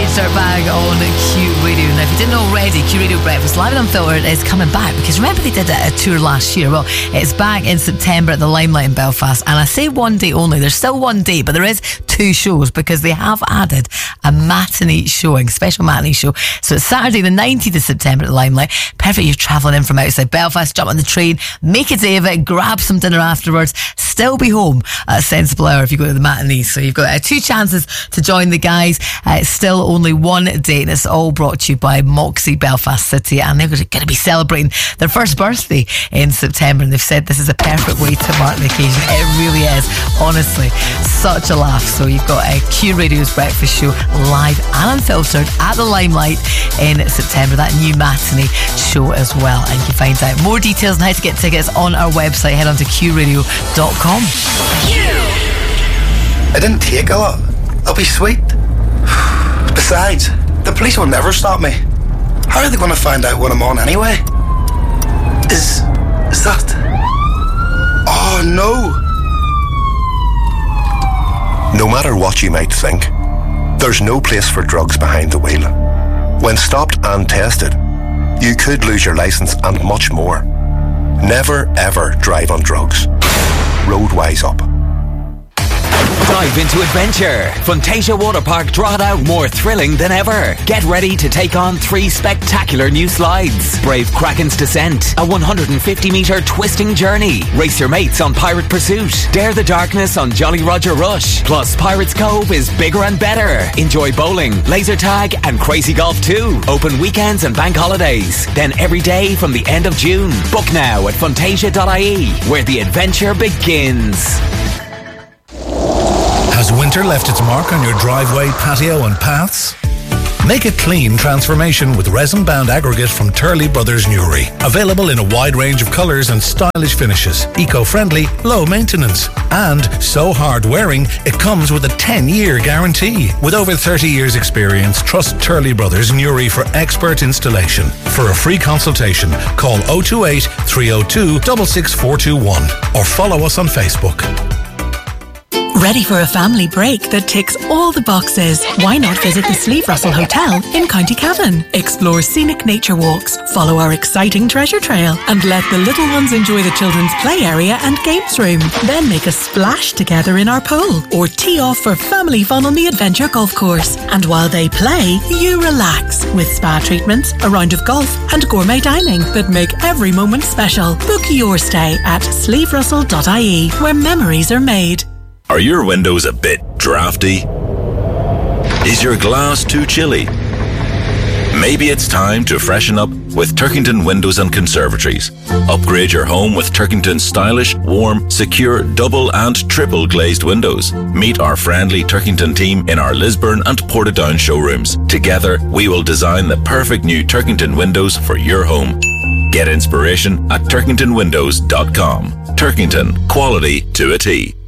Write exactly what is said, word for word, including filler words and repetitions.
Stage Dirt Bag on Q Radio. Now, if you didn't already, Q Radio Breakfast Live and Unfiltered is coming back, because remember they did a tour last year. Well, it's back in September at the Limelight in Belfast, and I say one day only. There's still one day, but there is two shows, because they have added a matinee showing, special matinee show. So it's Saturday the nineteenth of September at the Limelight. Perfect if you're travelling in from outside Belfast. Jump on the train, make a day of it, grab some dinner afterwards, still be home at a sensible hour if you go to the matinee. So you've got uh, two chances to join the guys. Uh, it's still only one day, and it's all brought to you by Moxie Belfast City, and they're going to be celebrating their first birthday in September, and they've said this is a perfect way to mark the occasion. It really is, honestly, such a laugh. So you've got uh, Q Radio's Breakfast Show live and unfiltered at the Limelight in September, that new matinee show as well. And you can find out more details on how to get tickets on our website. Head on to q radio dot com. I didn't take a lot. I'll be sweet. Besides, the police will never stop me. How are they going to find out what I'm on anyway? Is... is that... Oh, no. No matter what you might think, there's no place for drugs behind the wheel. When stopped and tested, you could lose your licence and much more. Never ever drive on drugs. Road Wise Up. Dive into adventure. Fantasia Waterpark Drogheda, more thrilling than ever. Get ready to take on three spectacular new slides. Brave Kraken's Descent, a one hundred fifty metre twisting journey. Race your mates on Pirate Pursuit. Dare the darkness on Jolly Roger Rush. Plus, Pirates Cove is bigger and better. Enjoy bowling, laser tag and Crazy Golf too. Open weekends and bank holidays. Then every day from the end of June. Book now at fantasia dot I E, where the adventure begins. Has winter left its mark on your driveway, patio and paths? Make a clean transformation with resin-bound aggregate from Turley Brothers Newry. Available in a wide range of colours and stylish finishes. Eco-friendly, low maintenance. And so hard-wearing, it comes with a ten-year guarantee. With over thirty years experience, trust Turley Brothers Newry for expert installation. For a free consultation, call oh two eight, three oh two, six six four two one or follow us on Facebook. Ready for a family break that ticks all the boxes? Why not visit the Sleeve Russell Hotel in County Cavan? Explore scenic nature walks, follow our exciting treasure trail, and let the little ones enjoy the children's play area and games room. Then make a splash together in our pool, or tee off for family fun on the Adventure Golf Course. And while they play, you relax with spa treatments, a round of golf, and gourmet dining that make every moment special. Book your stay at sleeve russell dot I E, where memories are made. Are your windows a bit drafty? Is your glass too chilly? Maybe it's time to freshen up with Turkington Windows and Conservatories. Upgrade your home with Turkington's stylish, warm, secure, double and triple glazed windows. Meet our friendly Turkington team in our Lisburn and Portadown showrooms. Together, we will design the perfect new Turkington windows for your home. Get inspiration at turkington windows dot com. Turkington, quality to a T.